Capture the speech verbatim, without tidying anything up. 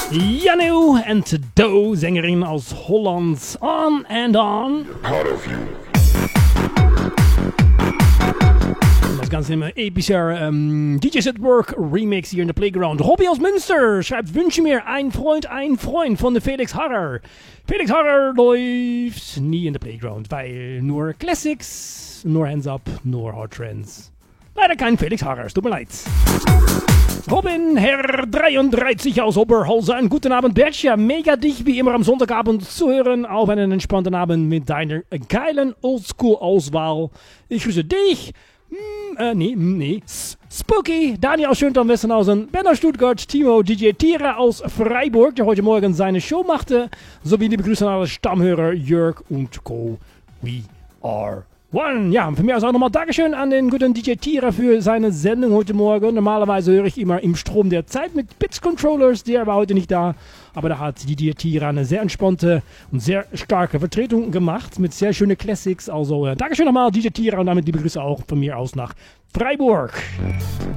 Janu and Do, Sängerin aus Holland. On and On. Part of you. Das Ganze im epischer ähm, D J Setwork Remix hier in der Playground. Hobby aus Münster schreibt, wünsche mir ein Freund, ein Freund von der Felix Harrer. Felix Harrer läuft nie in der Playground, weil nur Classics, nur Hands Up, nur Hard Trends. Leider kein Felix Harrer, es tut mir leid. Robin, Herr dreiunddreißig aus Oberhausen. Guten Abend, Bertja. Mega dich wie immer am Sonntagabend zu hören. Auf einen entspannten Abend mit deiner geilen Oldschool-Auswahl. Ich grüße dich. Hm, äh, nee, nee. Spooky, Daniel aus Schöntal Wessenhausen, Ben aus Stuttgart, Timo, D J Tira aus Freiburg, der heute Morgen seine Show machte, sowie liebe Grüße an alle Stammhörer, Jörg und Co. We are one. Ja, von mir aus auch nochmal Dankeschön an den guten D J Tira für seine Sendung heute Morgen. Normalerweise höre ich immer im Strom der Zeit mit Bits Controllers, der war heute nicht da. Aber da hat D J Tira eine sehr entspannte und sehr starke Vertretung gemacht mit sehr schönen Classics. Also äh, Dankeschön nochmal D J Tira und damit liebe Grüße auch von mir aus nach Freiburg.